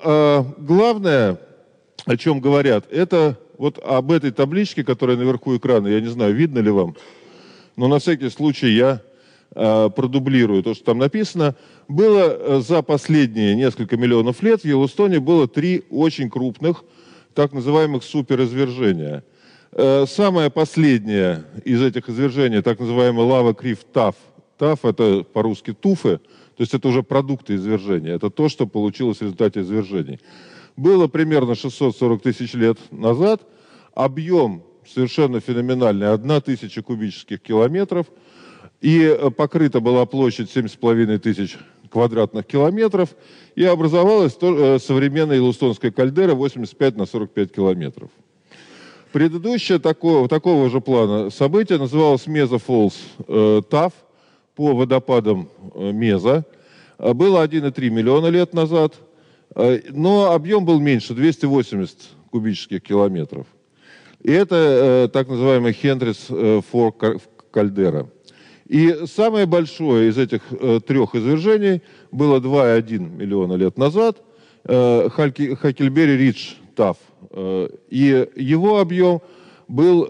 главное, о чем говорят, это вот об этой табличке, которая наверху экрана. Я не знаю, видно ли вам, но на всякий случай я продублирую то, что там написано. Было за последние несколько миллионов лет в Йеллоустоне было 3 очень крупных, так называемых суперизвержения. Самое последнее из этих извержений, так называемый лава Крив Таф. Таф — это по-русски туфы, то есть это уже продукты извержения. Это то, что получилось в результате извержений. Было примерно 640 тысяч лет назад. Объем совершенно феноменальный — 1000 кубических километров. И покрыта была площадь 7,5 тысяч квадратных километров. И образовалась современная Йеллоустонская кальдера 85 на 45 километров. Предыдущее такого же плана событие называлось Меза Фоллс Таф по водопадам Меза. Было 1,3 миллиона лет назад, но объем был меньше — 280 кубических километров. И это так называемый Хендрис Форк кальдера. И самое большое из этих 3 извержений было 2,1 миллиона лет назад, Хакельбери Ридж Таф. И его объем был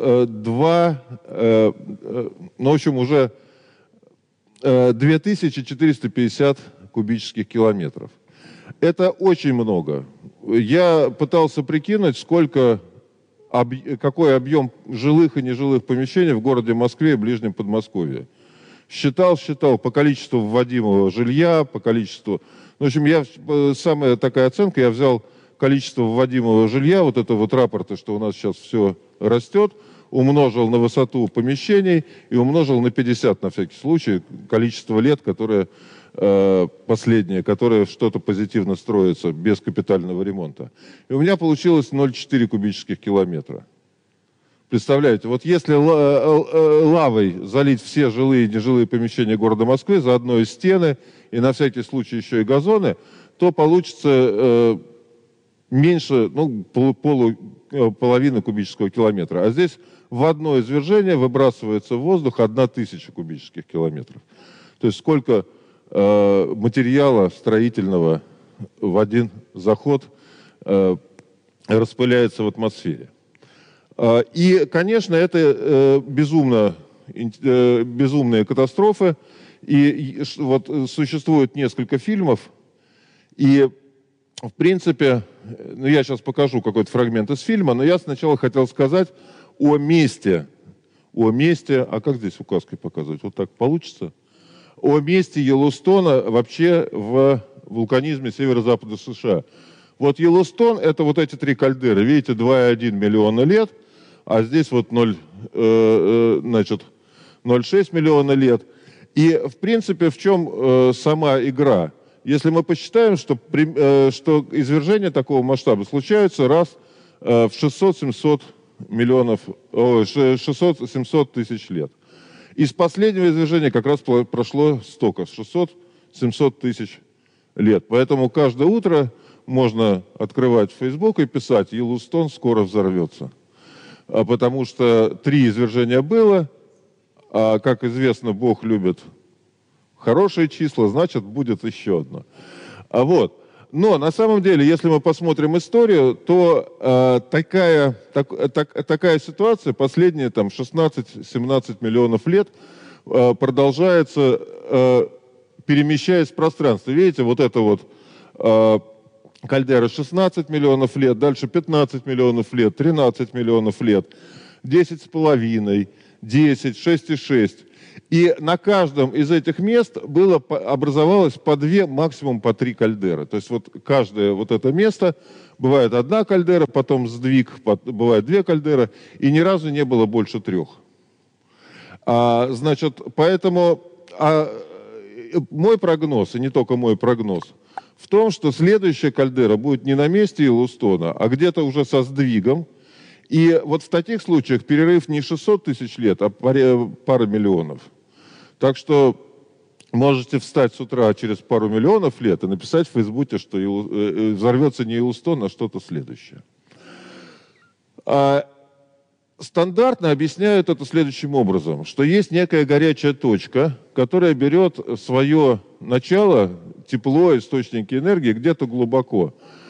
уже 2450 кубических километров. Это очень много. Я пытался прикинуть, какой объем жилых и нежилых помещений в городе Москве и Ближнем Подмосковье. Считал по количеству вводимого жилья, по количеству... В общем, самая такая оценка, я взял количество вводимого жилья, вот это вот рапорты, что у нас сейчас все растет, умножил на высоту помещений и умножил на 50 на всякий случай количество лет, которое последнее, которое что-то позитивно строится без капитального ремонта. И у меня получилось 0,4 кубических километра. Представляете, вот если лавой залить все жилые и нежилые помещения города Москвы, заодно и стены, и на всякий случай еще и газоны, то получится меньше, половины кубического километра. А здесь в одно извержение выбрасывается в воздух 1000 кубических километров. То есть сколько материала строительного в один заход распыляется в атмосфере. И, конечно, это безумные катастрофы. И вот существует несколько фильмов. И, в принципе, я сейчас покажу какой-то фрагмент из фильма, но я сначала хотел сказать о месте. А как здесь указкой показывать? Вот так получится? О месте Йеллоустона вообще в вулканизме северо-запада США. Вот Йеллоустон — это вот эти 3 кальдеры. Видите, 2,1 миллиона лет, а здесь вот 0,6 миллиона лет. И, в принципе, в чем сама игра? Если мы посчитаем, что извержения такого масштаба случаются раз в 600-700 тысяч лет. Из последнего извержения как раз прошло столько, 600-700 тысяч лет. Поэтому каждое утро можно открывать Facebook и писать: «Йеллоустон скоро взорвется». Потому что 3 извержения было, а, как известно, Бог любит хорошие числа, значит, будет еще одно. Но на самом деле, если мы посмотрим историю, то такая ситуация последние 16-17 миллионов лет продолжается, перемещаясь в пространстве. Видите, вот это вот кальдера 16 миллионов лет, дальше 15 миллионов лет, 13 миллионов лет, 10,5, 10, 6,6. И на каждом из этих мест образовалось по 2, максимум по 3 кальдеры. То есть вот каждое вот это место, бывает 1 кальдера, потом сдвиг, бывает 2 кальдеры, и ни разу не было больше 3. Поэтому мой прогноз, и не только мой прогноз, в том, что следующая кальдера будет не на месте Йеллоустона, а где-то уже со сдвигом. И вот в таких случаях перерыв не 600 тысяч лет, а пара миллионов. Так что можете встать с утра через пару миллионов лет и написать в Фейсбуке, что взорвется не Йеллоустон, а что-то следующее. Стандартно объясняют это следующим образом, что есть некая горячая точка, которая берет свое начало, тепло, источники энергии где-то глубоко.